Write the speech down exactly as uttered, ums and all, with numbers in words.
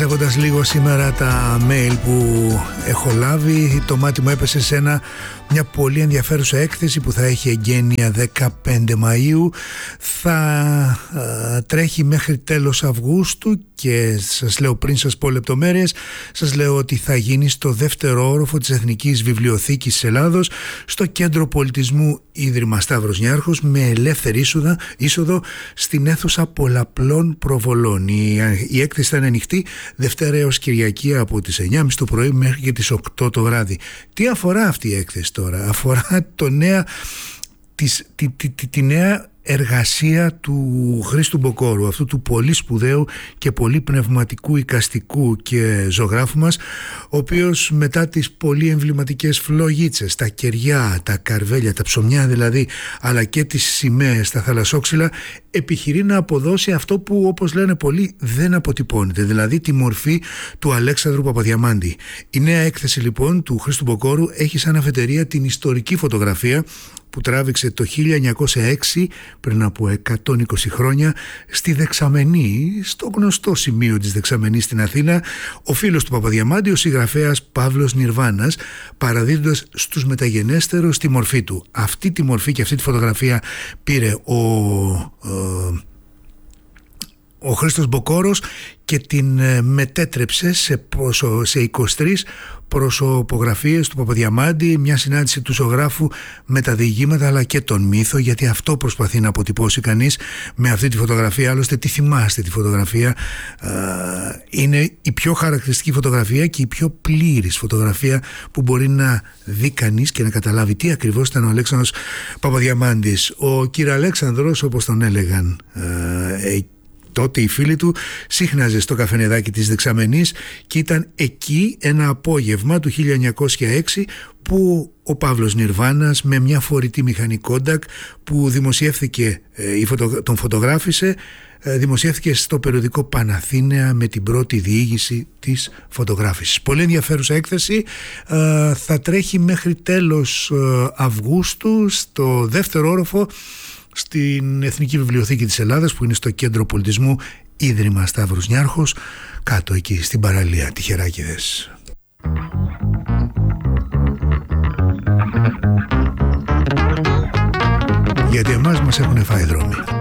Μαζεύοντας λίγο σήμερα τα mail που έχω λάβει, το μάτι μου έπεσε σε ένα, μια πολύ ενδιαφέρουσα έκθεση που θα έχει εγγένεια δεκαπέντε Μαΐου. Θα α, τρέχει μέχρι τέλος Αυγούστου και σας λέω, πριν σας πω λεπτομέρειες, σας λέω ότι θα γίνει στο δεύτερο όροφο της Εθνικής Βιβλιοθήκης της Ελλάδος, στο Κέντρο Πολιτισμού Ίδρυμα Σταύρος Νιάρχος, με ελεύθερη είσοδο, είσοδο στην αίθουσα πολλαπλών προβολών. Η, η έκθεση θα είναι ανοιχτή Δευτέρα έως Κυριακή από τις εννιά και μισή το πρωί μέχρι και τις οκτώ το βράδυ. Τι αφορά αυτή η έκθεση τώρα? Αφορά το νέα, της, τη, τη, τη, τη νέα εργασία του Χρήστου Μποκόρου, αυτού του πολύ σπουδαίου και πολύ πνευματικού εικαστικού και ζωγράφου μας, ο οποίος μετά τις πολύ εμβληματικές φλογίτσες, τα κεριά, τα καρβέλια, τα ψωμιά δηλαδή, αλλά και τις σημαίες, τα θαλασσόξυλα, επιχειρεί να αποδώσει αυτό που, όπως λένε πολλοί, δεν αποτυπώνεται, δηλαδή τη μορφή του Αλέξανδρου Παπαδιαμάντη. Η νέα έκθεση λοιπόν του Χρήστου Μποκόρου έχει σαν αφετηρία την ιστορική φωτογραφία που τράβηξε το χίλια εννιακόσια έξι, πριν από εκατόν είκοσι χρόνια, στη Δεξαμενή, στο γνωστό σημείο της Δεξαμενής στην Αθήνα, ο φίλος του Παπαδιαμάντη, ο συγγραφέας Παύλος Νιρβάνας, παραδίδοντας στους μεταγενέστερους τη μορφή του. Αυτή τη μορφή και αυτή τη φωτογραφία πήρε ο... ο ο Χρήστος Μποκόρος και την μετέτρεψε σε, προσω... σε είκοσι τρεις προσωπογραφίες του Παπαδιαμάντη, μια συνάντηση του ζωγράφου με τα διηγήματα αλλά και τον μύθο, γιατί αυτό προσπαθεί να αποτυπώσει κανείς με αυτή τη φωτογραφία. Άλλωστε, τι θυμάστε τη φωτογραφία? Είναι η πιο χαρακτηριστική φωτογραφία και η πιο πλήρης φωτογραφία που μπορεί να δει κανείς και να καταλάβει τι ακριβώς ήταν ο Αλέξανδρος Παπαδιαμάντης. Ο κύριος Αλέξανδρος, όπως τον έλεγαν τότε οι φίλοι του, σύχναζε στο καφενεδάκι της Δεξαμενής και ήταν εκεί ένα απόγευμα του χίλια εννιακόσια έξι που ο Παύλος Νιρβάνας, με μια φορητή μηχανή Kodak που δημοσιεύθηκε, τον φωτογράφησε, δημοσιεύθηκε στο περιοδικό Παναθήναια με την πρώτη διήγηση της φωτογράφησης. Πολύ ενδιαφέρουσα έκθεση, θα τρέχει μέχρι τέλος Αυγούστου στο δεύτερο όροφο στην Εθνική Βιβλιοθήκη της Ελλάδας, που είναι στο Κέντρο Πολιτισμού Ίδρυμα Σταύρος Νιάρχος, κάτω εκεί στην παραλία Τυχεράκηδες. Γιατί εμάς μας έχουν φάει δρόμοι.